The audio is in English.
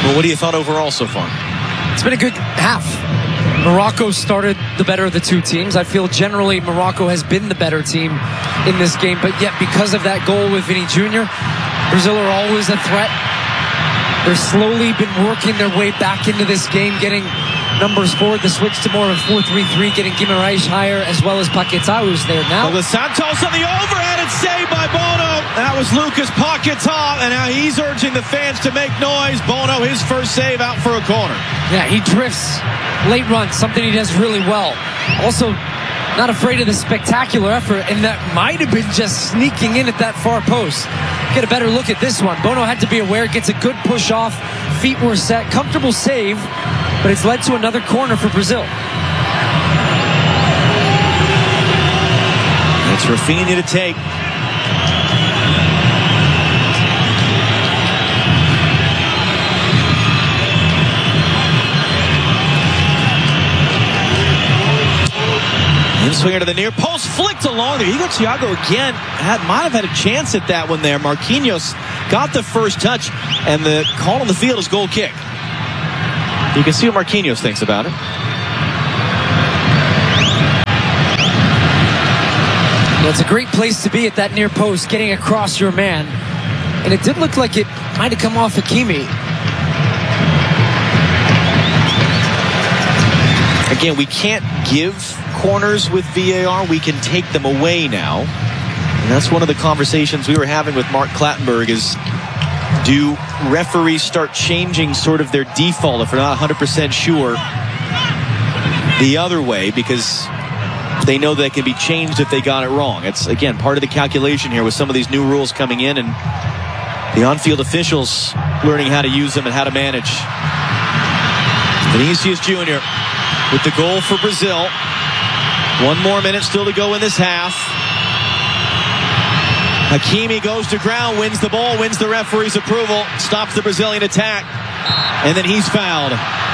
Well, what do you thought overall so far? It's been a good half. Morocco started the better of the two teams. I feel generally Morocco has been the better team in this game, but yet because of that goal with Vinny Jr., Brazil are always a threat. They're slowly been working their way back into this game, getting numbers forward, the switch to more of 4-3-3, getting Guimarães higher, as well as Paquetá, who's there now. Douglas Santos on the overhead, it's saved by Bono. That was Lucas Paquetá, and now he's urging the fans to make noise. Bono, his first save out for a corner. Yeah, he drifts late run, something he does really well. Also, not afraid of the spectacular effort, and that might have been just sneaking in at that far post. Get a better look at this one. Bono had to be aware, gets a good push off, feet were set, comfortable save, but it's led to another corner for Brazil. It's Rafinha to take. In-swinger to the near post, flicked along there. Igor Thiago again might have had a chance at that one there. Marquinhos got the first touch, and the call on the field is goal kick. You can see what Marquinhos thinks about it. Well, it's a great place to be at that near post, getting across your man. And it did look like it might have come off Hakimi. Again, we can't give corners with VAR. We can take them away now. And that's one of the conversations we were having with Mark Clattenburg is, do referees start changing sort of their default if they're not 100% sure the other way, because they know that can be changed if they got it wrong. It's, again, part of the calculation here with some of these new rules coming in and the on-field officials learning how to use them and how to manage. Vinicius Jr. with the goal for Brazil. 1 more minute still to go in this half. Hakimi goes to ground, wins the ball, wins the referee's approval, stops the Brazilian attack, and then he's fouled.